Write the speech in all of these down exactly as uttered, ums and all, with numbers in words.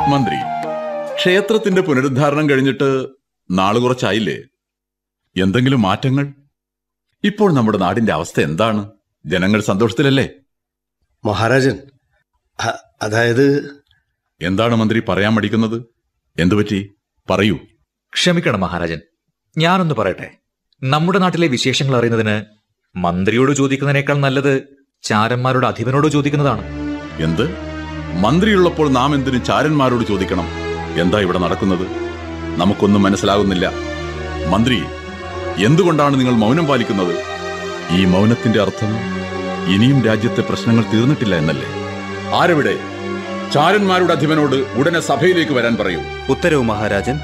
മന്ത്രി, ക്ഷേത്രത്തിന്റെ പുനരുദ്ധാരണം കഴിഞ്ഞിട്ട് നാള് കുറച്ചായില്ലേ? എന്തെങ്കിലും മാറ്റങ്ങൾ? ഇപ്പോൾ നമ്മുടെ നാടിന്റെ അവസ്ഥ എന്താണ്? ജനങ്ങൾ സന്തോഷത്തിലല്ലേ? മഹാരാജൻ, അതായത്... എന്താണ് മന്ത്രി പറയാൻ മടിക്കുന്നത്? എന്തുപറ്റി? പറയൂ. ക്ഷമിക്കണം മഹാരാജൻ, ഞാനൊന്ന് പറയട്ടെ. നമ്മുടെ നാട്ടിലെ വിശേഷങ്ങൾ അറിയുന്നതിന് മന്ത്രിയോട് ചോദിക്കുന്നതിനേക്കാൾ നല്ലത് ചാരന്മാരുടെ അധിപനോട് ചോദിക്കുന്നതാണ്. എന്ത്? മന്ത്രിയുള്ളപ്പോൾ നാം എന്തിനു ചാരന്മാരോട് ചോദിക്കണം? എന്താ ഇവിടെ നടക്കുന്നത്? നമുക്കൊന്നും മനസ്സിലാകുന്നില്ല. മന്ത്രി, എന്തുകൊണ്ടാണ് നിങ്ങൾ മൗനം പാലിക്കുന്നത്? ഈ മൗനത്തിന്റെ അർത്ഥം ഇനിയും രാജ്യത്തെ പ്രശ്നങ്ങൾ തീർന്നിട്ടില്ല എന്നല്ലേ? ആരെവിടെ? ചാരന്മാരുടെ അധിപനോട് ഉടനെ സഭയിലേക്ക് വരാൻ പറയൂ. ഉത്തരവ് മഹാരാജൻ.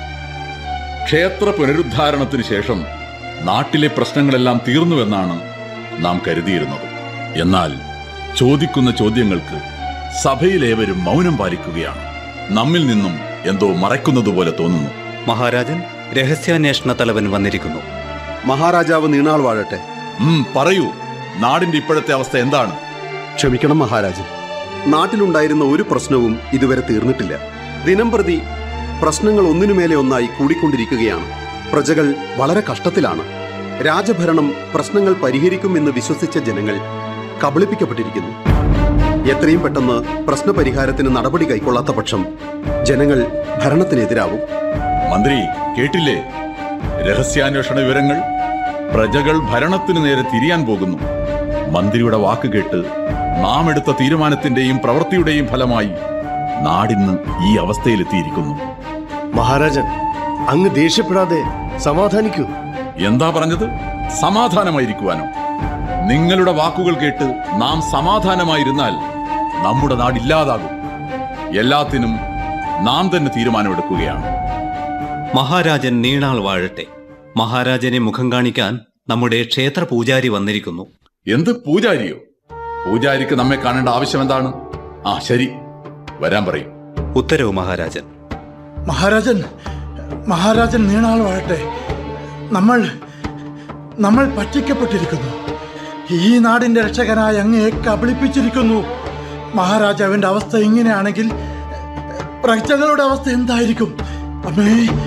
ക്ഷേത്ര പുനരുദ്ധാരണത്തിന് ശേഷം നാട്ടിലെ പ്രശ്നങ്ങളെല്ലാം തീർന്നുവെന്നാണ് നാം കരുതിയിരുന്നത്. എന്നാൽ ചോദിക്കുന്ന ചോദ്യങ്ങൾക്ക് സഭയിലേവരും മൗനം പാലിക്കുകയാണ്. നമ്മിൽ നിന്നും എന്തോ മറയ്ക്കുന്നതുപോലെ തോന്നുന്നു. മഹാരാജൻ, രഹസ്യാന്വേഷണ തലവൻ വന്നിരിക്കുന്നു. മഹാരാജാവ് നീണാൾ വാഴട്ടെ. ഉം പറയൂ, നാടിന്റെ ഇപ്പോഴത്തെ അവസ്ഥ എന്താണ്? ക്ഷമിക്കണം മഹാരാജൻ, നാട്ടിലുണ്ടായിരുന്ന ഒരു പ്രശ്നവും ഇതുവരെ തീർന്നിട്ടില്ല. ദിനംപ്രതി പ്രശ്നങ്ങൾ ഒന്നിനുമേലെ ഒന്നായി കൂടിക്കൊണ്ടിരിക്കുകയാണ്. പ്രജകൾ വളരെ കഷ്ടത്തിലാണ്. രാജഭരണം പ്രശ്നങ്ങൾ പരിഹരിക്കുമെന്ന് വിശ്വസിച്ച ജനങ്ങൾ കബളിപ്പിക്കപ്പെട്ടിരിക്കുന്നു. എത്രയും പെട്ടെന്ന് പ്രശ്നപരിഹാരത്തിന് നടപടി കൈക്കൊള്ളാത്ത പക്ഷം ജനങ്ങൾ ഭരണത്തിനെതിരാവും. മന്ത്രി കേട്ടില്ലേ? രഹസ്യാന്വേഷണ വിവരങ്ങൾ. പ്രജകൾ ഭരണത്തിനു നേരെ തിരിയാൻ പോകുന്നു. മന്ത്രിയുടെ വാക്ക് കേട്ട് നാം എടുത്ത തീരുമാനത്തിന്റെയും പ്രവൃത്തിയുടെയും ഫലമായി നാടിന്ന് ഈ അവസ്ഥയിലെത്തിയിരിക്കുന്നു. മഹാരാജൻ, അങ്ങ് ദേഷ്യപ്പെടാതെ സമാധാനിക്കൂ. എന്താ പറഞ്ഞത്? സമാധാനമായിരിക്കുവാനോ? നിങ്ങളുടെ വാക്കുകൾ കേട്ട് നാം സമാധാനമായിരുന്നാൽ നമ്മുടെ നാടില്ലാതാകും. എല്ലാത്തിനും നാം തന്നെ തീരുമാനമെടുക്കുകയാണ്. മഹാരാജൻ നീണാൾ വാഴട്ടെ. മഹാരാജനെ മുഖം കാണിക്കാൻ നമ്മുടെ ക്ഷേത്ര പൂജാരി വന്നിരിക്കുന്നു. എന്ത് പൂജാരിയോ? പൂജാരിക്ക് നമ്മെ കാണേണ്ട ആവശ്യം എന്താണ്? ആ ശരി, വരാൻ പറയും. ഉത്തരവ് മഹാരാജൻ. മഹാരാജൻ, മഹാരാജൻ നീണാൾ വാഴട്ടെ. നമ്മൾ നമ്മൾ പറ്റിക്കപ്പെട്ടിരിക്കുന്നു. ഈ നാടിന്റെ രക്ഷകനായ അങ്ങയെ കബളിപ്പിച്ചിരിക്കുന്നു. മഹാരാജാവിന്റെ അവസ്ഥ ഇങ്ങനെയാണെങ്കിൽ പ്രജകളുടെ അവസ്ഥ എന്തായിരിക്കും? അമ്മേ!